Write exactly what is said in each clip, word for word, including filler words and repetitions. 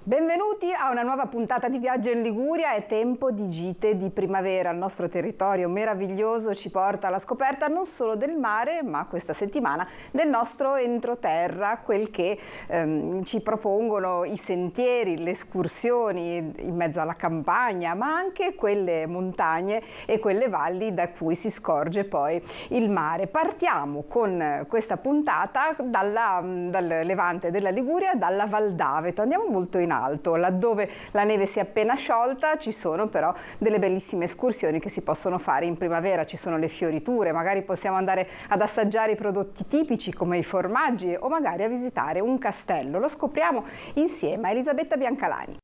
Benvenuti a una nuova puntata di Viaggio in Liguria. È tempo di gite di primavera. Il nostro territorio meraviglioso ci porta alla scoperta non solo del mare, ma questa settimana del nostro entroterra, quel che ehm, ci propongono i sentieri, le escursioni in mezzo alla campagna, ma anche quelle montagne e quelle valli da cui si scorge poi il mare. Partiamo con questa puntata dalla, dal levante della Liguria, dalla Val d'Aveto. Andiamo molto in alto, laddove la neve si è appena sciolta. Ci sono però delle bellissime escursioni che si possono fare in primavera, ci sono le fioriture, magari possiamo andare ad assaggiare i prodotti tipici come i formaggi o magari a visitare un castello. Lo scopriamo insieme a Elisabetta Biancalani.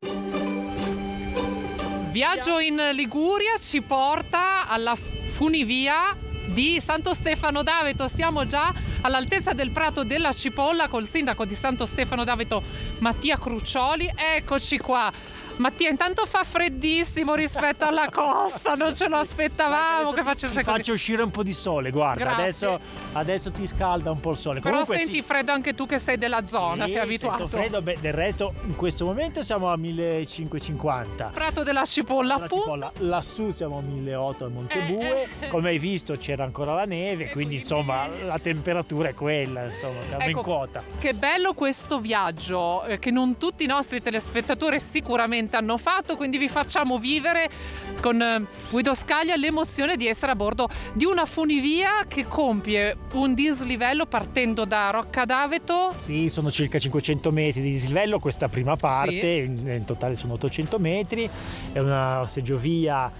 Viaggio in Liguria ci porta alla funivia di Santo Stefano d'Aveto. Siamo già all'altezza del Prato della Cipolla col sindaco di Santo Stefano d'Aveto Mattia Cruccioli. Eccoci qua. Mattia, intanto fa freddissimo rispetto alla costa, non ce lo aspettavamo che facesse ti così. Faccio uscire un po' di sole, guarda, adesso, adesso ti scalda un po' il sole. Però Comunque senti sì, freddo anche tu che sei della zona, sì, sei abituato. Sento freddo, beh, del resto in questo momento siamo a millecinquecentocinquanta. Prato della Cipolla, La Cipolla. Lassù siamo a milleottocento a Montebue, eh, eh. come hai visto c'era ancora la neve, E quindi quindi insomma la temperatura è quella, insomma siamo ecco, in quota. Che bello questo viaggio eh, che non tutti i nostri telespettatori sicuramente hanno fatto, quindi vi facciamo vivere con eh, Guido Scaglia l'emozione di essere a bordo di una funivia che compie un dislivello partendo da Rocca d'Aveto. Sì, sono circa cinquecento metri di dislivello questa prima parte, Sì. in, in totale sono ottocento metri, è una seggiovia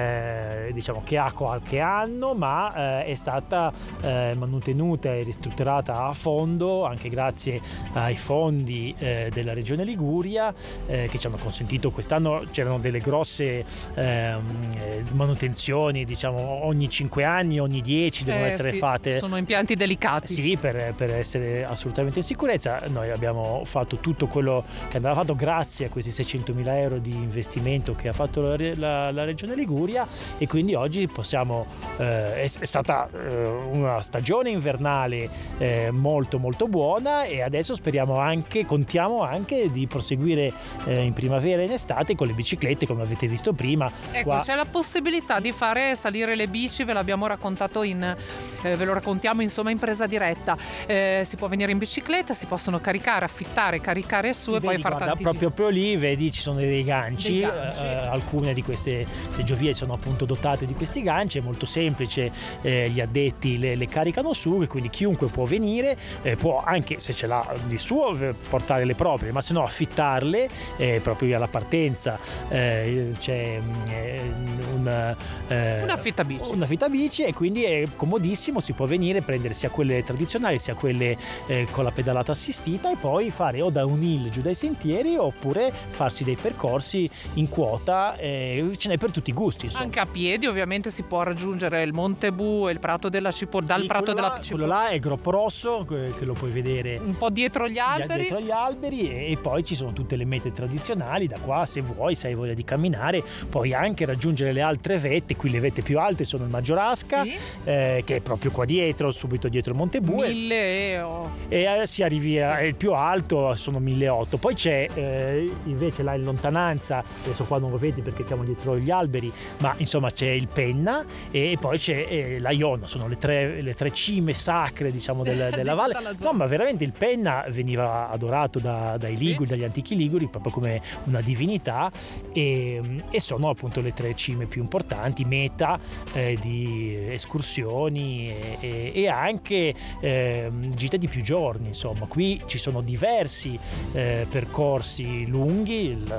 eh, diciamo che ha qualche anno, ma eh, è stata eh, mantenuta e ristrutturata a fondo anche grazie ai fondi eh, della Regione Liguria eh, che ci hanno consentito quest'anno. C'erano delle grosse ehm, manutenzioni, diciamo ogni cinque anni, ogni dieci devono Eh, essere sì, fatte. sono impianti delicati. Sì, per, per essere assolutamente in sicurezza. Noi abbiamo fatto tutto quello che andava fatto grazie a questi seicentomila euro di investimento che ha fatto la, la, la Regione Liguria, e quindi oggi possiamo eh, è, è stata eh, una stagione invernale eh, molto molto buona, e adesso speriamo anche, contiamo anche di proseguire eh, in primavera e in estate con le biciclette, come avete visto prima. Ecco, Qua. c'è la possibilità di fare salire le bici, ve l'abbiamo raccontato in eh, ve lo raccontiamo insomma in presa diretta. Eh, si può venire in bicicletta, si possono caricare, affittare, caricare su Sì, e poi vedi, far guarda, tanti proprio, proprio lì vedi ci sono dei ganci, Dei ganci. Eh, alcune di queste seggiovie sono appunto dotate di questi ganci, è molto semplice, eh, gli addetti le, le caricano su, e quindi chiunque può venire, eh, può anche se ce l'ha di suo portare le proprie, ma se no affittarle, eh, proprio alla partenza eh, c'è eh, un, eh, un affittabici. un affittabici, e quindi è comodissimo, si può venire, prendere sia quelle tradizionali sia quelle eh, con la pedalata assistita, e poi fare o da un hill giù dai sentieri oppure farsi dei percorsi in quota, eh, ce n'è per tutti i gusti, insomma. Anche a piedi ovviamente si può raggiungere il Monte Bu e il Prato della Cipolla, dal Sì, Prato quello della là, Cipolla quello là è Groppo Rosso, che che lo puoi vedere un po' dietro gli alberi. dietro agli alberi, e, e poi ci sono tutte le mete tradizionali. Da qua, se vuoi, se hai voglia di camminare, puoi anche raggiungere le altre vette. Qui le vette più alte sono il Maggiorasca, Sì. eh, che è proprio qua dietro, subito dietro il Monte Bu, Mille e... oh. e eh, si arrivi a, Sì. il più alto sono milleottocento. Poi c'è eh, invece là in lontananza, adesso qua non lo vedi perché siamo dietro gli alberi, ma insomma c'è il Penna, e poi c'è eh, la Iona. Sono le tre, le tre cime sacre, diciamo, del, della Di valle. tutta la zona. No, ma veramente il Penna veniva adorato da, dai Liguri, Sì. dagli antichi Liguri, proprio come una divinità, e, e sono appunto le tre cime più importanti, meta eh, di escursioni e, e, e anche eh, gite di più giorni. Insomma, qui ci sono diversi eh, percorsi lunghi. Il,